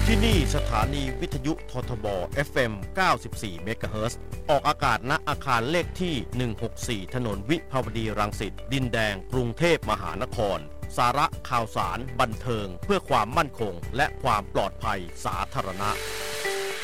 ที่นี่สถานีวิทยุททบ FM 94 เมกะเฮิรตซ์ออกอากาศณอาคารเลขที่ 164 ถนนวิภาวดีรังสิตดินแดงกรุงเทพมหานครสาระข่าวสารบันเทิงเพื่อความมั่นคงและความปลอดภัยสาธารณะ